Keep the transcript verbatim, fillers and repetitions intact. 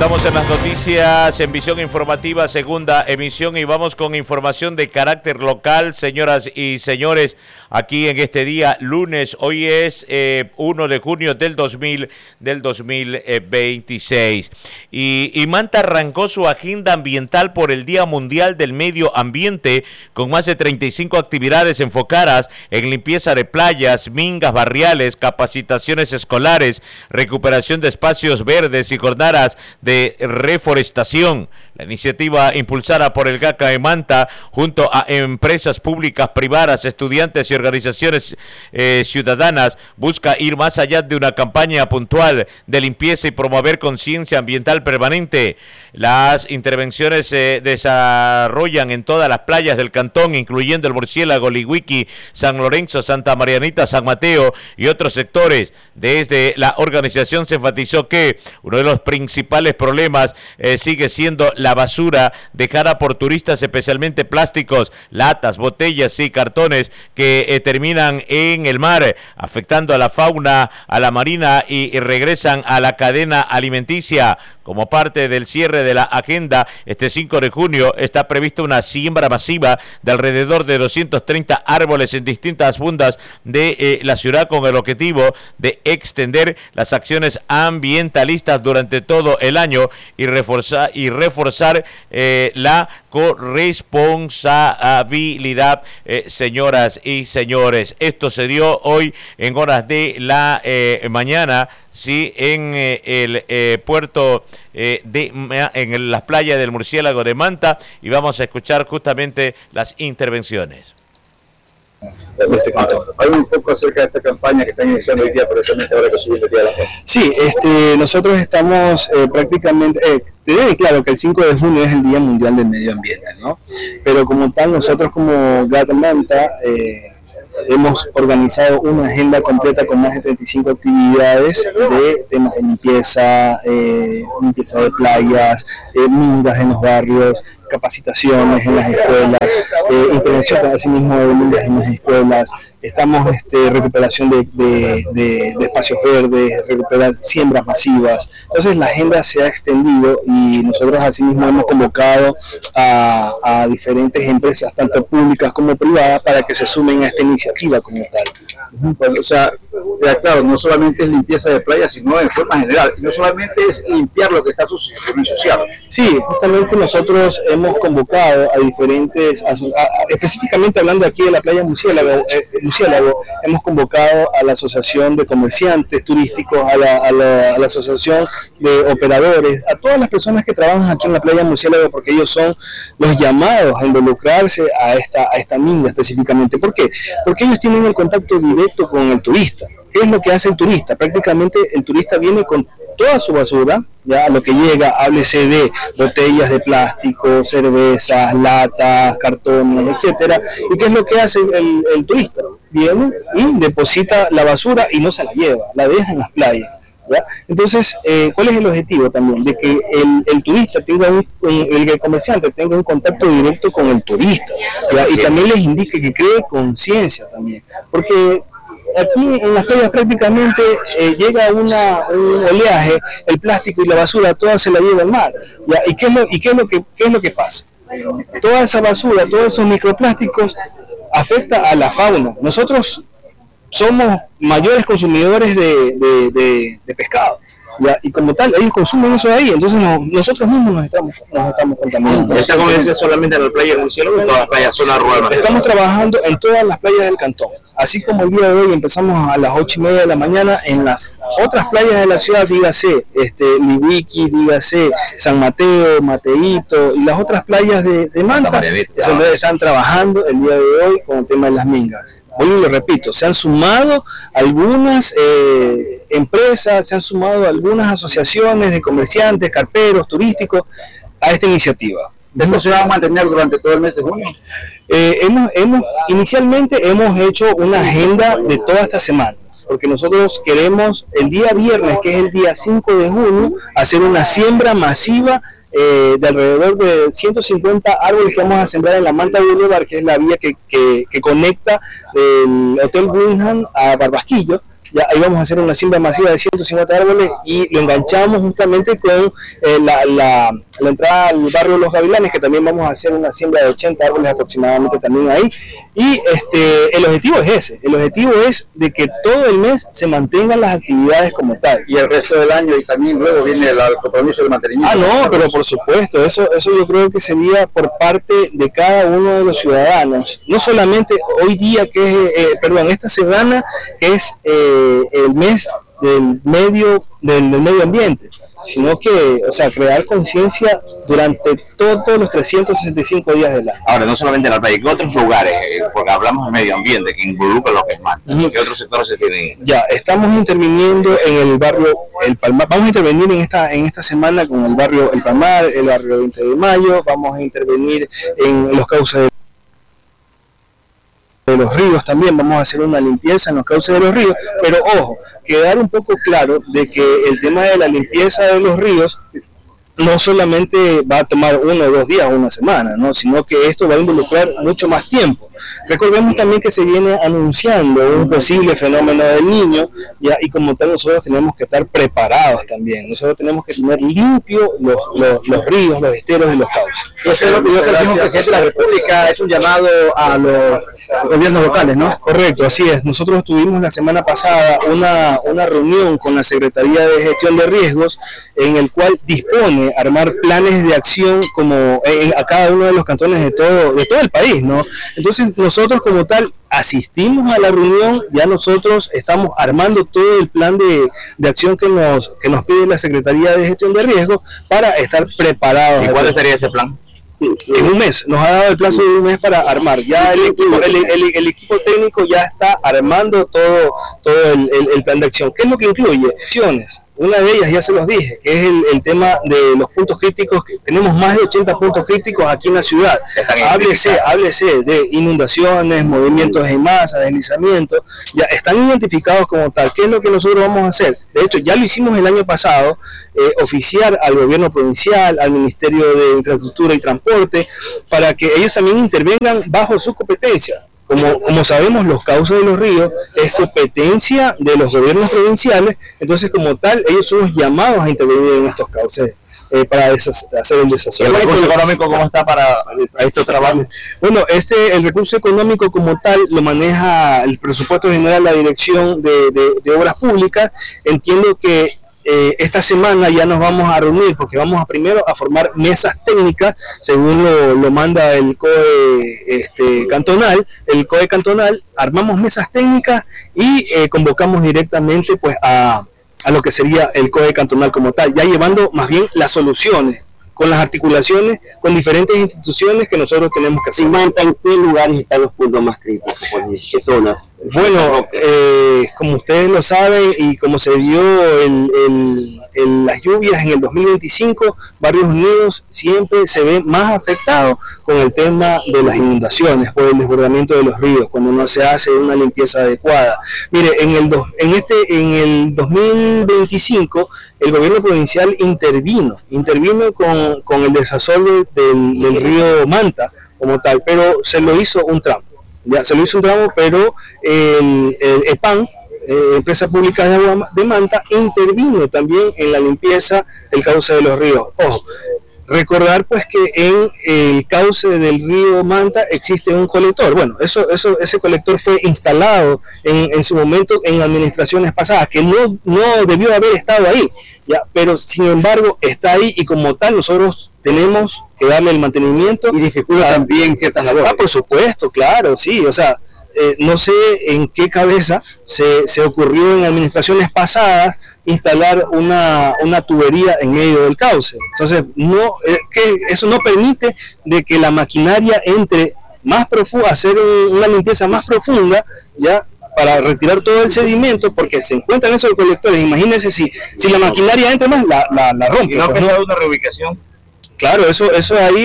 Estamos en las noticias en Visión Informativa, segunda emisión, y vamos con información de carácter local, señoras y señores, aquí en este día lunes. Hoy es eh, primero de junio del dos mil veintiséis y, y Manta arrancó su agenda ambiental por el Día Mundial del Medio Ambiente con más de treinta y cinco actividades enfocadas en limpieza de playas, mingas barriales, capacitaciones escolares, recuperación de espacios verdes y jornadas de reforestación. La iniciativa impulsada por el GACA de Manta junto a empresas públicas, privadas, estudiantes y organizaciones eh, ciudadanas busca ir más allá de una campaña puntual de limpieza y promover conciencia ambiental permanente. Las intervenciones se eh, desarrollan en todas las playas del cantón, incluyendo el Murciélago, Lihuiqui, San Lorenzo, Santa Marianita, San Mateo y otros sectores. Desde la organización se enfatizó que uno de los principales problemas eh, sigue siendo la basura dejada por turistas, especialmente plásticos, latas, botellas y cartones que eh, terminan en el mar, afectando a la fauna, a la marina y, y regresan a la cadena alimenticia. Como parte del cierre de la agenda, este cinco de junio está prevista una siembra masiva de alrededor de doscientos treinta árboles en distintas fundas de eh, la ciudad, con el objetivo de extender las acciones ambientalistas durante todo el año y reforzar, y reforzar eh, la corresponsabilidad, eh, señoras y señores. Esto se dio hoy en horas de la eh, mañana, sí, en eh, el eh, puerto eh, de en las playas del Murciélago de Manta, y vamos a escuchar justamente las intervenciones. Habla un poco acerca de esta campaña que están iniciando hoy día, precisamente ahora que subimos el Día de la Gente. Sí, este, nosotros estamos eh, prácticamente, eh, te digo claro que el cinco de junio es el Día Mundial del Medio Ambiente, ¿no? Pero como tal, nosotros como GACA Manta eh, hemos organizado una agenda completa con más de treinta y cinco actividades de temas de limpieza, eh, limpieza de playas, eh, mingas en los barrios, capacitaciones en las escuelas, eh, intervención asimismo de mingas en las escuelas. Estamos este, recuperación de, de, de, de espacios verdes, recuperar siembras masivas. Entonces la agenda se ha extendido y nosotros asimismo hemos convocado a, a diferentes empresas, tanto públicas como privadas, para que se sumen a esta iniciativa como tal. Bueno, o sea, ya claro, no solamente es limpieza de playas, sino en forma general. No solamente es limpiar lo que está ensuciado. Sí, justamente nosotros hemos convocado a diferentes, a, a, específicamente hablando aquí de la playa Murciélago, eh, Murciélago, hemos convocado a la Asociación de Comerciantes Turísticos, a la, a, la, a la Asociación de Operadores, a todas las personas que trabajan aquí en la playa Murciélago, porque ellos son los llamados a involucrarse a esta, a esta minga específicamente. ¿Por qué? Porque ellos tienen el contacto directo con el turista. ¿Qué es lo que hace el turista? Prácticamente el turista viene con toda su basura, ya lo que llega, háblese de botellas de plástico, cervezas, latas, cartones, etcétera. ¿Y qué es lo que hace el, el turista? Viene y deposita la basura y no se la lleva, la deja en las playas. ¿Ya? Entonces, eh, ¿cuál es el objetivo también? De que el, el turista tenga un, el, el comerciante tenga un contacto directo con el turista, ¿ya? Y también les indique que cree conciencia también, porque aquí en las playas prácticamente eh, llega una, un oleaje, el plástico y la basura, toda se la lleva al mar, ¿ya? ¿Y qué es lo, y qué es lo que, qué es lo que pasa? Toda esa basura, todos esos microplásticos afecta a la fauna. Nosotros somos mayores consumidores de, de, de, de pescado, ¿ya? Y como tal, ellos consumen eso de ahí, entonces no, nosotros mismos nos estamos, nos estamos contaminando. ¿Esta convivencia solamente en la playa del Murciélago o en todas las playas zona rural? Estamos trabajando en todas las playas del cantón. Así como el día de hoy empezamos a las ocho y media de la mañana, en las otras playas de la ciudad, dígase este, Lihuiqui, dígase San Mateo, Mateito y las otras playas de, de Manta, están trabajando el día de hoy con el tema de las mingas. Hoy lo repito, se han sumado algunas eh, empresas, se han sumado algunas asociaciones de comerciantes, carperos, turísticos a esta iniciativa. ¿Esto se va a mantener durante todo el mes de junio? Eh, hemos, hemos, inicialmente hemos hecho una agenda de toda esta semana, porque nosotros queremos el día viernes, que es el día cinco de junio, hacer una siembra masiva eh, de alrededor de ciento cincuenta árboles que vamos a sembrar en la Manta Boulevard, que es la vía que, que, que conecta el Hotel Winham a Barbasquillo, ya ahí vamos a hacer una siembra masiva de ciento cincuenta árboles y lo enganchamos justamente con eh, la, la, la entrada al barrio Los Gavilanes, que también vamos a hacer una siembra de ochenta árboles aproximadamente también ahí. Y este, el objetivo es ese, el objetivo es de que todo el mes se mantengan las actividades como tal. Y el resto del año, y también luego viene el compromiso del mantenimiento. Ah, no, pero por supuesto, eso, eso yo creo que sería por parte de cada uno de los ciudadanos. No solamente hoy día, que es, eh, perdón, esta semana, que es eh, el mes del medio, del, del medio ambiente, sino que, o sea, crear conciencia durante todos los trescientos sesenta y cinco días del año. Ahora, no solamente en la playa, ¿qué otros lugares? Porque hablamos de medio ambiente, que involucra lo que es más. Uh-huh. ¿Qué otros sectores se tienen? Ya, estamos interviniendo en el barrio El Palmar. Vamos a intervenir en esta en esta semana con el barrio El Palmar, el barrio veinte de mayo, vamos a intervenir en los cauces de de los ríos también, vamos a hacer una limpieza en los cauces de los ríos, pero ojo, quedar un poco claro de que el tema de la limpieza de los ríos no solamente va a tomar uno o dos días o una semana, ¿no? Sino que esto va a involucrar mucho más tiempo. Recordemos también que se viene anunciando un posible fenómeno del Niño, ya, y como tal nosotros tenemos que estar preparados también. Nosotros tenemos que tener limpios los, los, los ríos, los esteros y los cauces. Eso es lo que yo creo que el presidente de la República es un llamado a los gobiernos locales, ¿no? Correcto, así es. Nosotros tuvimos la semana pasada una, una reunión con la Secretaría de Gestión de Riesgos, en el cual dispone armar planes de acción como en, a cada uno de los cantones de todo, de todo el país, ¿no? Entonces nosotros como tal asistimos a la reunión, ya nosotros estamos armando todo el plan de, de acción que nos, que nos pide la Secretaría de Gestión de Riesgos para estar preparados. ¿Y cuál sería ese plan? En un mes, nos ha dado el plazo de un mes para armar. Ya el equipo, el, el, el equipo técnico ya está armando todo, todo el, el, el plan de acción. ¿Qué es lo que incluye? Acciones. Una de ellas ya se los dije, que es el, el tema de los puntos críticos, que tenemos más de ochenta puntos críticos aquí en la ciudad. Háblese, háblese de inundaciones, movimientos en masa, deslizamientos, ya están identificados como tal. ¿Qué es lo que nosotros vamos a hacer? De hecho, ya lo hicimos el año pasado, eh, oficiar al gobierno provincial, al Ministerio de Infraestructura y Transporte, para que ellos también intervengan bajo su competencia. Como, como sabemos, los cauces de los ríos es competencia de los gobiernos provinciales, entonces como tal ellos son los llamados a intervenir en estos cauces eh, para desas, hacer el desastre. ¿El recurso económico cómo está para estos trabajos? Bueno, este, el recurso económico como tal lo maneja el presupuesto general de la Dirección de, de, de Obras Públicas. Entiendo que Eh, esta semana ya nos vamos a reunir porque vamos a primero a formar mesas técnicas según lo, lo manda el C O E este, cantonal, el C O E cantonal, armamos mesas técnicas y eh, convocamos directamente pues a, a lo que sería el C O E cantonal como tal, ya llevando más bien las soluciones con las articulaciones con diferentes instituciones que nosotros tenemos que hacer. Manta, ¿en qué lugares están los puntos más críticos? ¿Qué zonas? Bueno, eh, como ustedes lo saben y como se dio el, el, el, las lluvias en el dos mil veinticinco, Barrios Unidos siempre se ve más afectado con el tema de las inundaciones por el desbordamiento de los ríos, cuando no se hace una limpieza adecuada. Mire, en el, do, en este, en el dos mil veinticinco el gobierno provincial intervino, intervino con, con el desasolve del, del río Manta como tal, pero se lo hizo un tramo. Ya se lo hizo un tramo, pero el, el EPAN, eh, Empresa Pública de Agua de Manta, intervino también en la limpieza del cauce de los ríos. Ojo, recordar pues que en el cauce del río Manta existe un colector. Bueno, eso, eso, ese colector fue instalado en, en su momento en administraciones pasadas, que no, no debió haber estado ahí, ya, pero sin embargo está ahí y como tal nosotros tenemos que darle el mantenimiento. Y dificulta también ciertas labores. Ah, por supuesto, claro, sí, o sea, eh, no sé en qué cabeza se, se ocurrió en administraciones pasadas instalar una, una tubería en medio del cauce. Entonces, no, eh, que eso no permite de que la maquinaria entre más profunda, hacer una limpieza más profunda, ya, para retirar todo el sedimento, porque se encuentran esos colectores. Imagínense si, si la maquinaria entra más, la, la, la rompe. ¿Y no que sea una reubicación? Claro, eso, eso ahí